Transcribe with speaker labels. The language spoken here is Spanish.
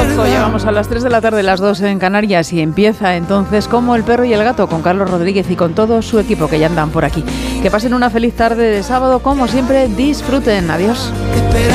Speaker 1: conozco. Llegamos a las 3 de la tarde, las 2 en Canarias, y empieza entonces Como el perro y el gato con Carlos Rodríguez y con todo su equipo que ya andan por aquí. Que pasen una feliz tarde de sábado, como siempre, disfruten. Adiós.